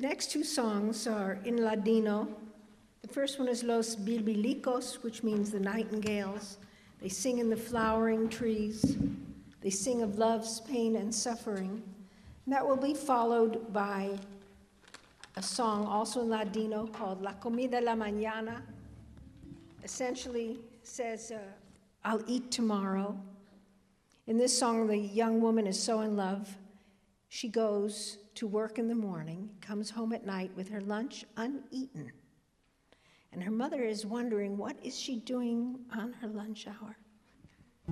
next two songs are in Ladino. The first one is Los Bilbilicos, which means the nightingales. They sing in the flowering trees. They sing of love's pain and suffering. And that will be followed by a song also in Ladino called La Comida La Mañana. Essentially says, I'll eat tomorrow. In this song, the young woman is so in love. She goes to work in the morning, comes home at night with her lunch uneaten. And her mother is wondering, what is she doing on her lunch hour?